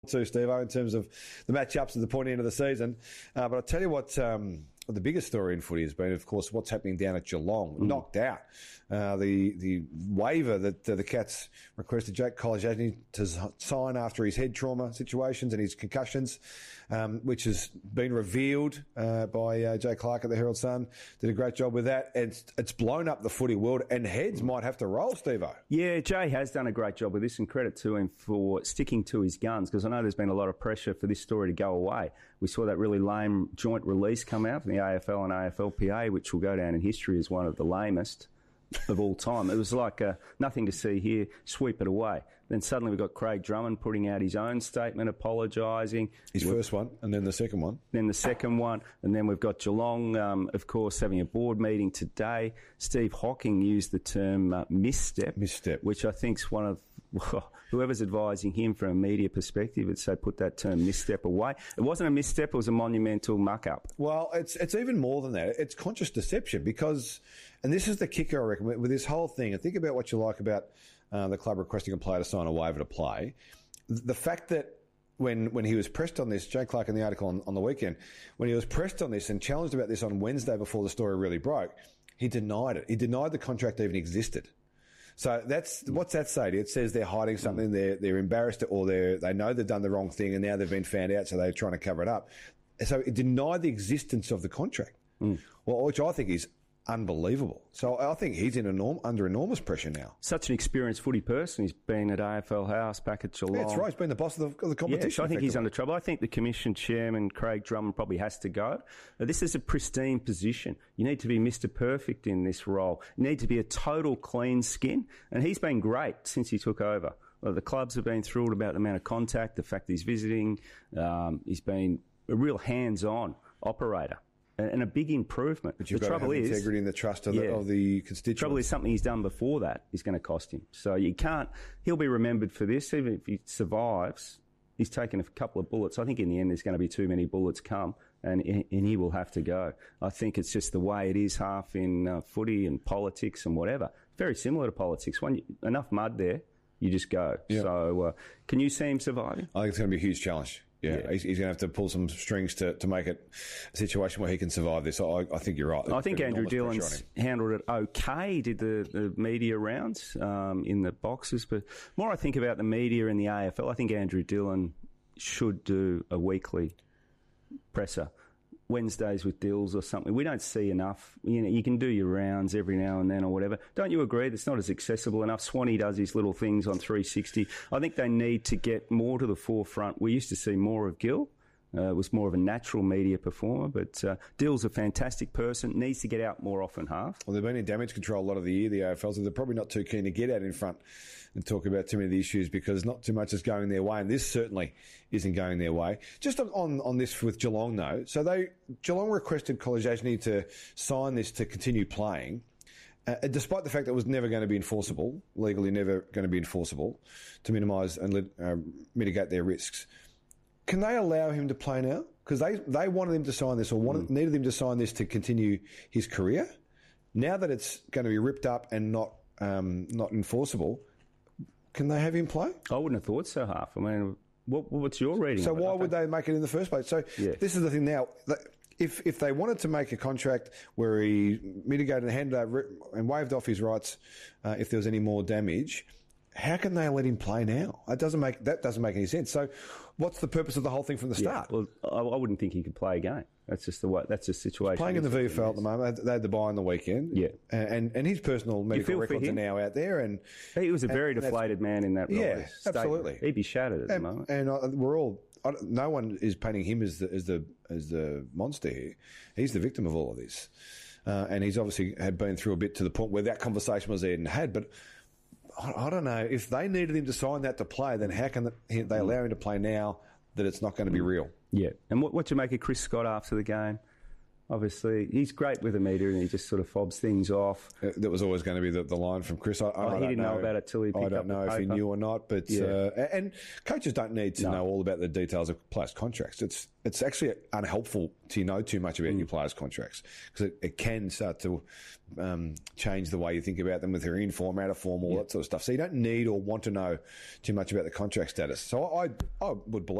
too, Steve-O, in terms of the matchups at the pointy end of the season. But I'll tell you what the biggest story in footy has been, of course, what's happening down at Geelong. Knocked out. The waiver that the Cats requested Jake Kolodjashnij to sign after his head trauma situations and his concussions, which has been revealed by Jay Clark at the Herald Sun. Did a great job with that. It's blown up the footy world, and heads might have to roll, Steve-O. Yeah, Jay has done a great job with this, and credit to him for sticking to his guns, because I know there's been a lot of pressure for this story to go away. We saw that really lame joint release come out from the AFL and AFLPA, which will go down in history as one of the lamest of all time. It was like nothing to see here, sweep it away. Then suddenly we've got Craig Drummond putting out his own statement, apologising. His first one, and then the second one. And then we've got Geelong, of course, having a board meeting today. Steve Hocking used the term misstep. Which I think's one of, whoever's advising him from a media perspective would say put that term misstep away. It wasn't a misstep, it was a monumental muck-up. Well, it's even more than that. It's conscious deception because, and this is the kicker, I reckon, with this whole thing, and think about what you like about the club requesting a player to sign a waiver to play. The fact that when he was pressed on this, Jay Clark in the article on the weekend, when he was pressed on this and challenged about this on Wednesday before the story really broke, he denied it. He denied the contract even existed. So what's that say? It says they're hiding something, they're embarrassed, or they know they've done the wrong thing and now they've been found out, so they're trying to cover it up. So it denied the existence of the contract, well, which I think is unbelievable. So I think he's under enormous pressure now. Such an experienced footy person. He's been at AFL House, back at Geelong. Yeah, that's right. He's been the boss of the competition. Yeah, so I think he's under trouble. I think the Commission Chairman, Craig Drummond, probably has to go. This is a pristine position. You need to be Mr. Perfect in this role. You need to be a total clean skin. And he's been great since he took over. The clubs have been thrilled about the amount of contact, the fact that he's visiting. He's been a real hands-on operator. And a big improvement. But you've got to have integrity and the trust of the constituents. The trouble is something he's done before that is going to cost him. So he'll be remembered for this. Even if he survives, he's taken a couple of bullets. I think in the end there's going to be too many bullets come and he will have to go. I think it's just the way it is, half in footy and politics and whatever. Very similar to politics. Enough mud there, you just go. Yeah. So can you see him surviving? I think it's going to be a huge challenge. Yeah. He's going to have to pull some strings to make it a situation where he can survive this. I think you're right. I think Andrew Dillon's handled it okay. He did the media rounds in the boxes. But more I think about the media in the AFL, I think Andrew Dillon should do a weekly presser. Wednesdays with Dills or something. We don't see enough. You can do your rounds every now and then or whatever. Don't you agree? That's not as accessible enough. Swanee does his little things on 360. I think they need to get more to the forefront. We used to see more of Gill. Was more of a natural media performer, but Dill's a fantastic person, needs to get out more often half. Well, they've been in damage control a lot of the year, the AFL, so they're probably not too keen to get out in front and talk about too many of the issues because not too much is going their way, and this certainly isn't going their way. Just on this with Geelong, though, so Geelong requested Kolodjashnij to sign this to continue playing, despite the fact that it was never going to be enforceable, legally never going to be enforceable, to minimise and mitigate their risks. Can they allow him to play now? Because they wanted him to sign this or needed him to sign this to continue his career. Now that it's going to be ripped up and not enforceable, can they have him play? I wouldn't have thought so, half. I mean, what's your reading? So why would they make it in the first place? So This is the thing now. If they wanted to make a contract where he mitigated and handed over and waived off his rights if there was any more damage, how can they let him play now? That doesn't make any sense. So, what's the purpose of the whole thing from the start? Well, I wouldn't think he could play again. That's just the way. That's the situation. Playing in the VFL at the moment, they had the bye on the weekend. Yeah, and his personal medical records are now out there. And he was a very deflated man in that role. Yeah, absolutely. He'd be shattered at the moment. And we're all. No one is painting him as the monster here. He's the victim of all of this, and he's obviously had been through a bit to the point where that conversation was even had, but. I don't know. If they needed him to sign that to play, then how can they allow him to play now that it's not going to be real? Yeah. And what do you make of Chris Scott after the game? obviously. He's great with the media and he just sort of fobs things off. That was always going to be the line from Chris. I he didn't know about it till he picked up the I don't know if he knew or not, but and coaches don't need to know all about the details of players' contracts. It's actually unhelpful to know too much about your players' contracts because it can start to change the way you think about them with their in form, out of form, all that sort of stuff. So you don't need or want to know too much about the contract status. So I would believe